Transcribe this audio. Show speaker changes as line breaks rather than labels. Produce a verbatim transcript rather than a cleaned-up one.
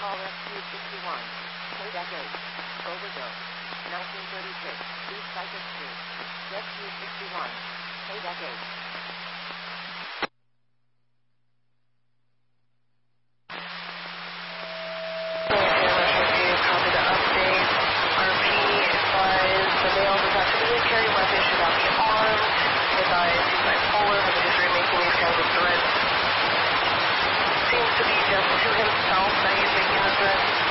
Call S Q sixty-one. Kodak eight. Overdose. nineteen thirty-six. East Cypress Street. S Q sixty-one. Kodak eight.
Seems to be just to himself that he's making the threat.